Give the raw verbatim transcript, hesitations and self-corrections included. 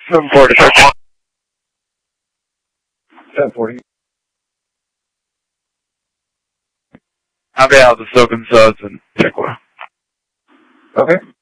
seven forty. seven forty. I'll be out the Soak and Suds and Chickasaw. Okay.